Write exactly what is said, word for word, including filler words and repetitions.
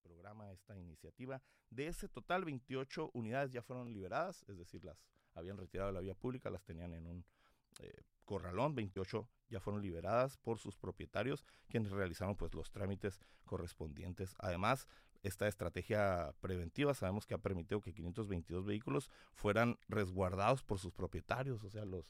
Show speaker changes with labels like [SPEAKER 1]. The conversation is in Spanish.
[SPEAKER 1] programa, esta iniciativa. De ese total, veintiocho unidades ya fueron liberadas, es decir, las habían retirado de la vía pública, las tenían en un eh, corralón. veintiocho ya fueron liberadas por sus propietarios, quienes realizaron pues los trámites correspondientes. Además, esta estrategia preventiva sabemos que ha permitido que quinientos veintidós vehículos fueran resguardados por sus propietarios, o sea, los,